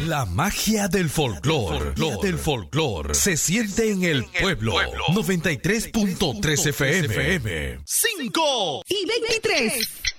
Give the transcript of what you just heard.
La magia del folclor se siente en el pueblo. 93.3 FM. 5 y 23.